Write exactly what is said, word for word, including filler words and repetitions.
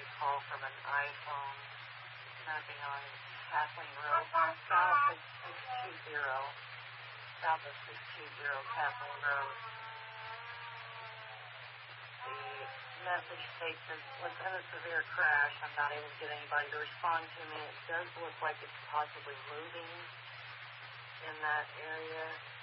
call from an iPhone. Mapping on Kathleen Road, south of six two zero, south of six two zero Kathleen Road. The message states that within a severe crash, I'm not able to get anybody to respond to me. It does look like it's possibly moving in that area.